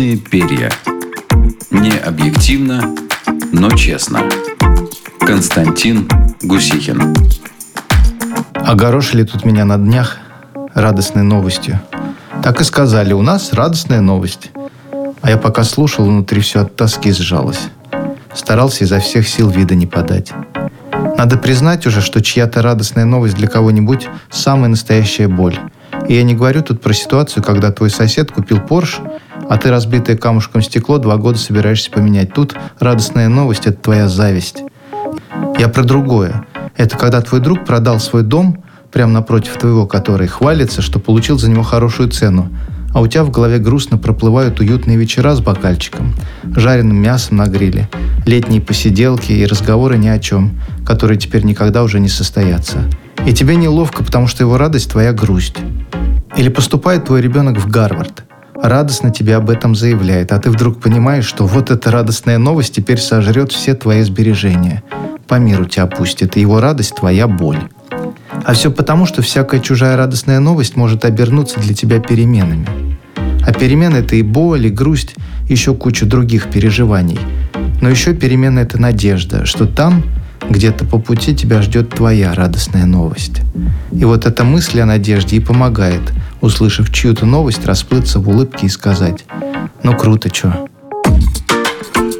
Длинные перья. Не объективно, но честно. Константин Гусихин. Огорошили тут меня на днях радостной новостью. Так и сказали: у нас радостная новость. А я пока слушал, внутри все от тоски сжалось. Старался изо всех сил вида не подать. Надо признать уже, что чья-то радостная новость для кого-нибудь – самая настоящая боль. И я не говорю тут про ситуацию, когда твой сосед купил Порш, а ты разбитое камушком стекло 2 года собираешься поменять. Тут радостная новость – это твоя зависть. Я про другое. Это когда твой друг продал свой дом, прямо напротив твоего, который хвалится, что получил за него хорошую цену, а у тебя в голове грустно проплывают уютные вечера с бокальчиком, жареным мясом на гриле, летние посиделки и разговоры ни о чем, которые теперь никогда уже не состоятся. И тебе неловко, потому что его радость – твоя грусть. Или поступает твой ребенок в Гарвард, радостно тебе об этом заявляет, а ты вдруг понимаешь, что вот эта радостная новость теперь сожрет все твои сбережения. По миру тебя пустит, и его радость – твоя боль. А все потому, что всякая чужая радостная новость может обернуться для тебя переменами. А перемены – это и боль, и грусть, и еще куча других переживаний. Но еще перемена – это надежда, что там, где-то по пути тебя ждет твоя радостная новость. И вот эта мысль о надежде и помогает, услышав чью-то новость, расплыться в улыбке и сказать: «Ну круто, чё».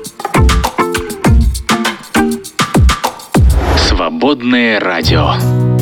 Свободное радио.